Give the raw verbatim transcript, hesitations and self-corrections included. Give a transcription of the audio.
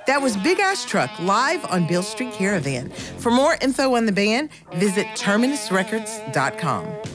That was Big Ass Truck live on Beale Street Caravan. For more info on the band, visit terminus records dot com.